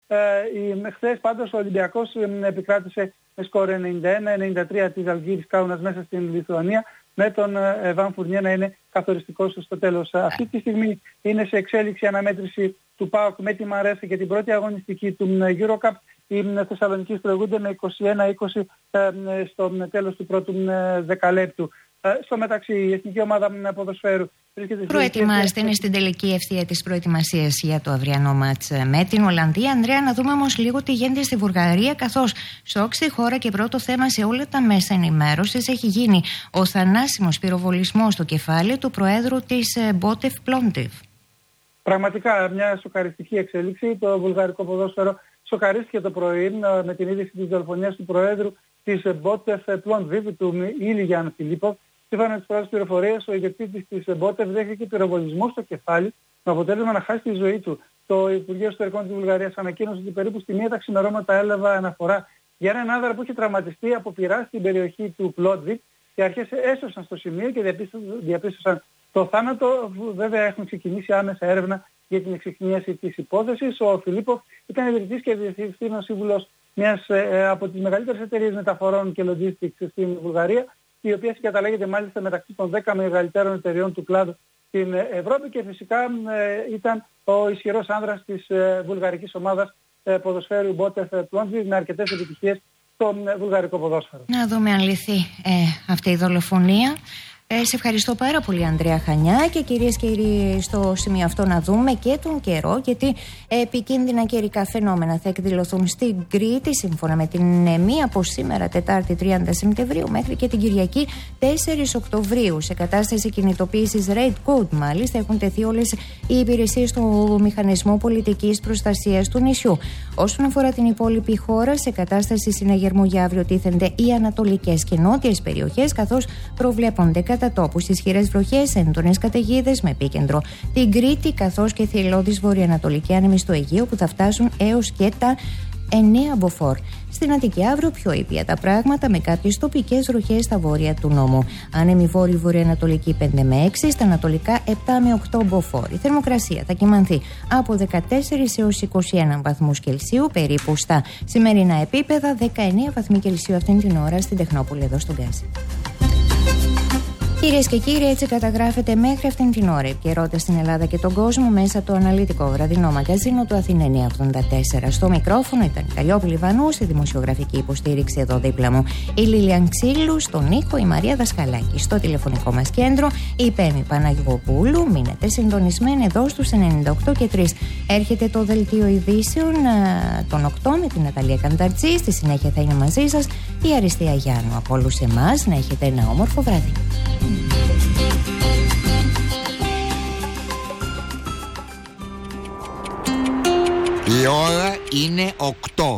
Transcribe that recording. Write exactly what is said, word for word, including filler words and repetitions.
Ε, χθες πάντως ο Ολυμπιακός ε, επικράτησε με σκορ ενενήντα ένα ενενήντα τρία της Ζαλγκίρις Κάουνας μέσα στην Λιθουανία, με τον Βαν Φουρνιέ να είναι καθοριστικός στο τέλος. Αυτή τη στιγμή είναι σε εξέλιξη αναμέτρηση του ΠΑΟΚ με τη Μαρέσσα και την πρώτη αγωνιστική του EuroCup. Οι Θεσσαλονικοί προηγούνται με είκοσι ένα είκοσι στο τέλος του πρώτου δεκαλέπτου. Στο μεταξύ η εθνική ομάδα ποδοσφαίρου προετοιμάζεται, είναι στην τελική ευθεία της προετοιμασίας για το αυριανό μάτς με την Ολλανδία. Ανδρέα, να δούμε όμως λίγο τι γίνεται στη Βουλγαρία, καθώς σώξει χώρα και πρώτο θέμα σε όλα τα μέσα ενημέρωσης έχει γίνει ο θανάσιμος πυροβολισμός στο κεφάλι του Προέδρου της Μπότεφ Πλόντιβ. Πραγματικά μια σοκαριστική εξέλιξη. Το βουλγαρικό ποδόσφαιρο σοκαρίστηκε το πρωί με την είδηση της δολοφονίας του Προέδρου της Μπότεφ Πλόντιβ, του Ήλιαν Φιλίπποφ. Σύμφωνα με τις πρώτες πληροφορίες, ο ιδιοκτήτης της Μπότεφ δέχθηκε πυροβολισμό στο κεφάλι, με αποτέλεσμα να χάσει τη ζωή του. Το Υπουργείο Εσωτερικών της Βουλγαρίας ανακοίνωσε ότι περίπου στη μία τα ξημερώματα έλαβα αναφορά για έναν άνδρα που είχε τραυματιστεί από πυρά στην περιοχή του Πλόντιβ. Οι αρχές έσωσαν στο σημείο και διαπίστωσαν το θάνατο. Βέβαια έχουν ξεκινήσει άμεσα έρευνα για την εξεκνίαση της υπόθεσης. Ο Φιλίπποφ ήταν ιδρυτής και διευθύνων σύμβουλος μιας ε, από τις μεγαλύτερες εταιρείες μεταφορών και logistics στην Βουλγαρία, η οποία συγκαταλέγεται μάλιστα μεταξύ των δέκα μεγαλύτερων εταιρεών του κλάδου στην Ευρώπη, και φυσικά ε, ήταν ο ισχυρός άνδρας της ε, βουλγαρικής ομάδας ε, ποδοσφαίρου Μπότεφ Πλόντιβ, με αρκετές επιτυχίες στο ε, βουλγαρικό ποδόσφαιρο. Να δούμε αν λυθεί ε, αυτή η δολοφονία. Ε, σε ευχαριστώ πάρα πολύ, Ανδρέα Χανιά. Και κυρίες και κύριοι, στο σημείο αυτό να δούμε και τον καιρό, γιατί επικίνδυνα καιρικά φαινόμενα θα εκδηλωθούν στην Κρήτη, σύμφωνα με την ΕΜΗ, από σήμερα Τετάρτη τριάντα Σεπτεμβρίου μέχρι και την Κυριακή τέσσερις Οκτωβρίου. Σε κατάσταση κινητοποίησης Red Code, μάλιστα, έχουν τεθεί όλες οι υπηρεσίες του Μηχανισμού Πολιτικής Προστασίας του νησιού. Όσον αφορά την υπόλοιπη χώρα, σε κατάσταση συναγερμού για αύριο τίθενται οι ανατολικές και νότιες περιοχές, καθώς προβλέπονται κατά τόπους ισχυρές βροχές, έντονες καταιγίδες με επίκεντρο την Κρήτη, καθώς και θηελώδης βορειοανατολική άνεμη στο Αιγαίο, που θα φτάσουν έως και τα εννέα μποφόρ. Στην Αττική αύριο πιο ήπια τα πράγματα, με κάποιες τοπικές βροχές στα βόρεια του νόμου. Άνεμη βόρειο-βορειοανατολική πέντε με έξι, στα ανατολικά επτά με οκτώ μποφόρ. Η θερμοκρασία θα κυμανθεί από δεκατέσσερις έως είκοσι ένα βαθμούς Κελσίου, περίπου στα σημερινά επίπεδα, δεκαεννέα βαθμοί Κελσίου αυτήν την ώρα στην Τεχνόπολη, εδώ στον Γκάζι. Κυρίες και κύριοι, έτσι καταγράφεται μέχρι αυτήν την ώρα η επικαιρότητα στην Ελλάδα και τον κόσμο μέσα από το αναλυτικό βραδινό μαγκαζίνο του Αθήνα εννιακόσια ογδόντα τέσσερα. Στο μικρόφωνο ήταν η Καλλιόπη Λιβανού, στη δημοσιογραφική υποστήριξη εδώ δίπλα μου η Λίλιαν Ξύλου, στον ήχο η Μαρία Δασκαλάκη, στο τηλεφωνικό μας κέντρο η Πέμη Παναγιοπούλου. Μείνετε συντονισμένοι εδώ στους ενενήντα οκτώ και τρία. Έρχεται το δελτίο ειδήσεων των οκτώ με την Ναταλία Κανταρτζή. Στη συνέχεια θα είναι μαζί σας η Αριστεία Γιάννου. Από όλους εμάς να έχετε ένα όμορφο βράδυ. Η ώρα είναι οκτώ.